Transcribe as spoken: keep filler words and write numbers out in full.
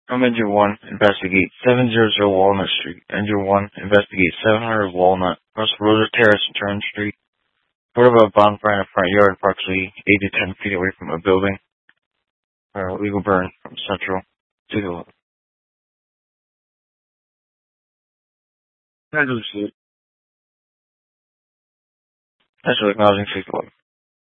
I'm Engine one, investigate seven hundred Walnut Street. Engine one, investigate seven hundred Walnut, across Rosa Terrace and Turn Street. What about a bonfire in the front yard, approximately eight to ten feet away from a building? Uh, legal burn from Central to the left. I do see it. Actually, acknowledging six eleven.